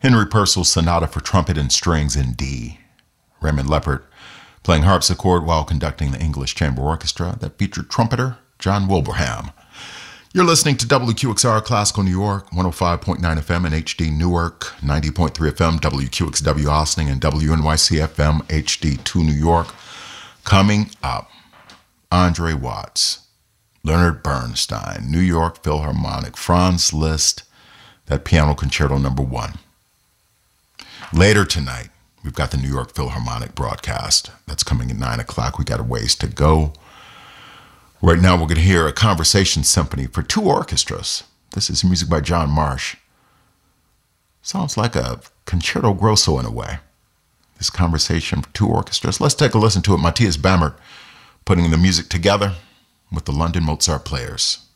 Henry Purcell's Sonata for Trumpet and Strings in D. Raymond Leppard playing harpsichord while conducting the English Chamber Orchestra that featured trumpeter John Wilbraham. You're listening to WQXR Classical New York, 105.9 FM in HD Newark, 90.3 FM WQXW Austin, and WNYC FM HD2 New York. Coming up, Andre Watts, Leonard Bernstein, New York Philharmonic, Franz Liszt, that Piano Concerto No. 1. Later tonight, we've got the New York Philharmonic broadcast. That's coming at 9 o'clock. We got a ways to go. Right now, we're going to hear a conversation symphony for two orchestras. This is music by John Marsh. Sounds like a concerto grosso in a way. This conversation for two orchestras. Let's take a listen to it. Matthias Bamert putting the music together with the London Mozart Players.